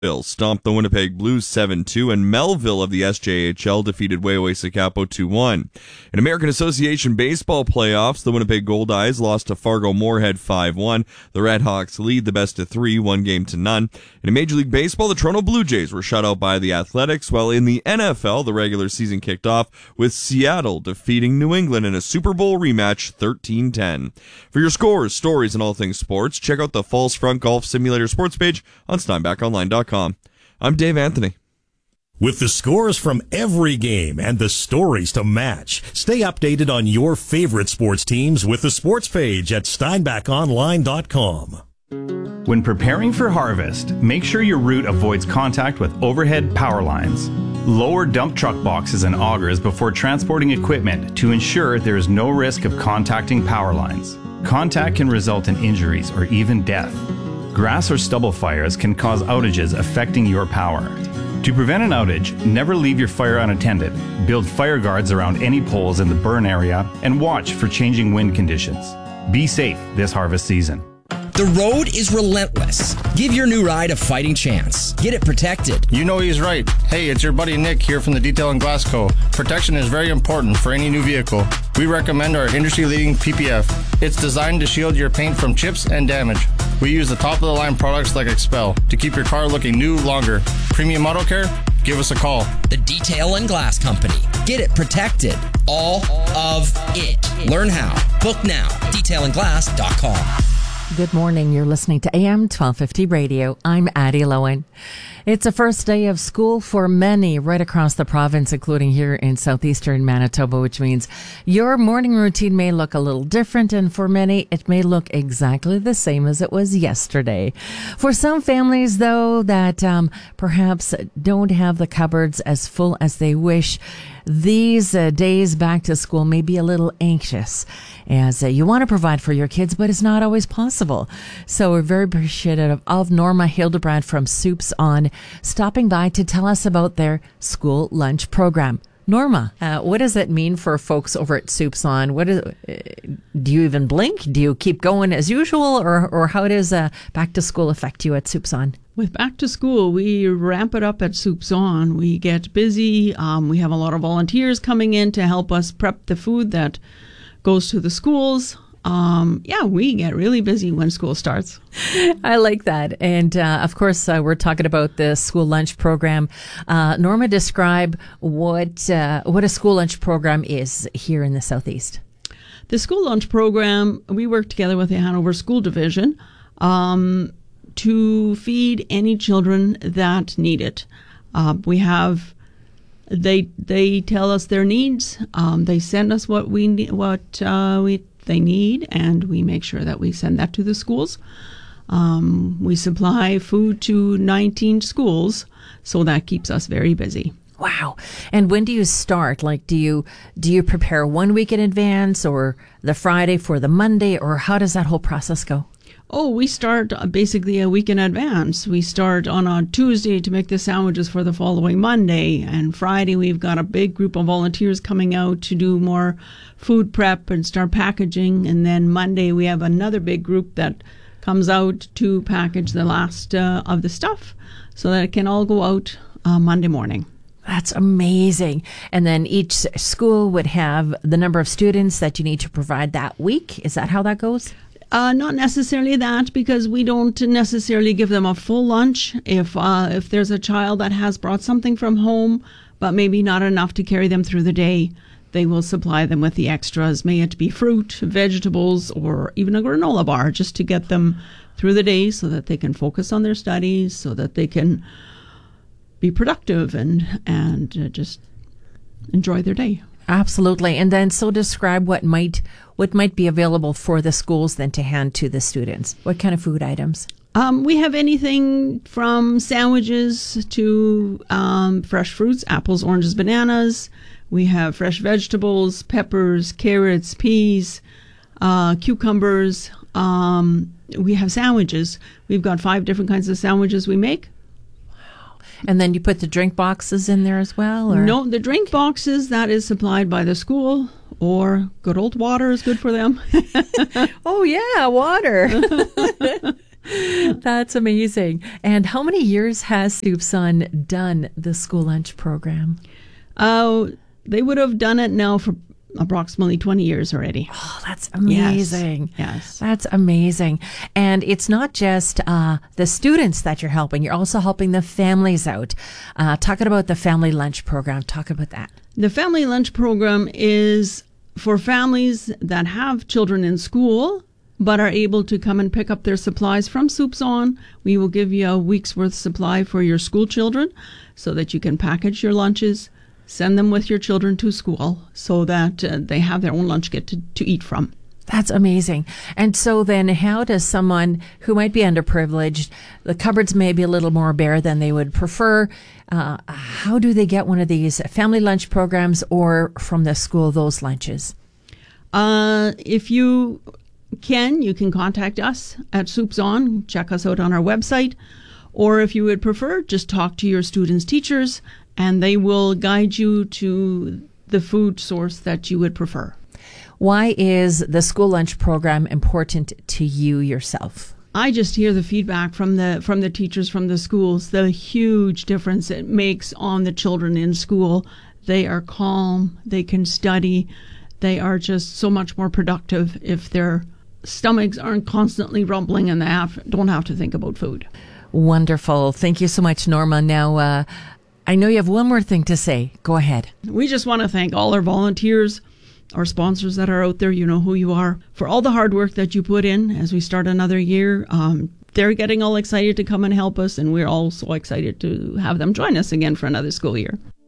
Bill stomped the Winnipeg Blues 7-2, and Melville of the SJHL defeated Wayway-Sakapo 2-1. In American Association Baseball playoffs, the Winnipeg Goldeyes lost to Fargo-Moorhead 5-1. The Redhawks lead the best-of-3, 1-0. In Major League Baseball, the Toronto Blue Jays were shut out by the Athletics, while in the NFL, the regular season kicked off with Seattle defeating New England in a Super Bowl rematch 13-10. For your scores, stories, and all things sports, check out the Falls Front Golf Simulator sports page on SteinbachOnline.com. I'm Dave Anthony. With the scores from every game and the stories to match, stay updated on your favorite sports teams with the sports page at SteinbachOnline.com. When preparing for harvest, make sure your route avoids contact with overhead power lines. Lower dump truck boxes and augers before transporting equipment to ensure there is no risk of contacting power lines. Contact can result in injuries or even death. Grass or stubble fires can cause outages affecting your power. To prevent an outage, never leave your fire unattended. Build fire guards around any poles in the burn area and watch for changing wind conditions. Be safe this harvest season. The road is relentless. Give your new ride a fighting chance. Get it protected. You know he's right. Hey, it's your buddy Nick here from the Detail and Glass Co. Protection is very important for any new vehicle. We recommend our industry-leading PPF. It's designed to shield your paint from chips and damage. We use the top-of-the-line products like Expel to keep your car looking new longer. Premium Auto Care? Give us a call. The Detail and Glass Company. Get it protected. All of it. Learn how. Book now. DetailandGlass.com. Good morning. You're listening to AM 1250 Radio. I'm Addie Lowen. It's the first day of school for many right across the province, including here in southeastern Manitoba, which means your morning routine may look a little different, and for many, it may look exactly the same as it was yesterday. For some families, though, that perhaps don't have the cupboards as full as they wish, these days back to school may be a little anxious, as you want to provide for your kids, but it's not always possible. So we're very appreciative of Norma Hildebrand from Soups On stopping by to tell us about their school lunch program. Norma, what does it mean for folks over at Soups On? Do you even blink? Do you keep going as usual, or how does back to school affect you at Soups On? With back to school, we ramp it up at Soups On. We get busy. We have a lot of volunteers coming in to help us prep the food that goes to the schools. We get really busy when school starts. I like that. And of course, we're talking about the school lunch program. Norma, describe what a school lunch program is here in the Southeast. The school lunch program, we work together with the Hanover School Division to feed any children that need it. They tell us their needs. They send us what they need, and we make sure that we send that to the schools. We supply food to 19 schools, so that keeps us very busy. Wow. And when do you start? Like, do you prepare 1 week in advance, or the Friday for the Monday, or how does that whole process go? Oh, we start basically a week in advance. We start on a Tuesday to make the sandwiches for the following Monday. And Friday, we've got a big group of volunteers coming out to do more food prep and start packaging. And then Monday, we have another big group that comes out to package the last of the stuff so that it can all go out Monday morning. That's amazing. And then each school would have the number of students that you need to provide that week. Is that how that goes? Not necessarily that, because we don't necessarily give them a full lunch. If there's a child that has brought something from home, but maybe not enough to carry them through the day, they will supply them with the extras. May it be fruit, vegetables, or even a granola bar, just to get them through the day so that they can focus on their studies, so that they can be productive and just enjoy their day. Absolutely. And then so describe what might be available for the schools then to hand to the students. What kind of food items? We have anything from sandwiches to fresh fruits, apples, oranges, bananas. We have fresh vegetables, peppers, carrots, peas, cucumbers. We have sandwiches. We've got 5 different kinds of sandwiches we make. And then you put the drink boxes in there as well? Or? No, the drink boxes, that is supplied by the school, or good old water is good for them. Oh, yeah, water. That's amazing. And how many years has Soupçon done the school lunch program? They would have done it now for approximately 20 years already. Oh, that's amazing. Yes. That's amazing. And it's not just the students that you're helping, you're also helping the families out. Talking about the family lunch program, talk about that. The family lunch program is for families that have children in school but are able to come and pick up their supplies from Soupçon. We will give you a week's worth supply for your school children so that you can package your lunches, send them with your children to school so that they have their own lunch kit to eat from. That's amazing. And so then how does someone who might be underprivileged, the cupboards may be a little more bare than they would prefer, how do they get one of these family lunch programs or from the school those lunches? If you can contact us at Soupçon, check us out on our website, or if you would prefer, just talk to your students' teachers and they will guide you to the food source that you would prefer. Why is the school lunch program important to you yourself? I just hear the feedback from the teachers from the schools, the huge difference it makes on the children in school. They are calm, they can study, they are just so much more productive if their stomachs aren't constantly rumbling and they don't have to think about food. Wonderful. Thank you so much, Norma. Now, I know you have one more thing to say. Go ahead. We just want to thank all our volunteers, our sponsors that are out there, you know who you are, for all the hard work that you put in as we start another year. They're getting all excited to come and help us, and we're all so excited to have them join us again for another school year.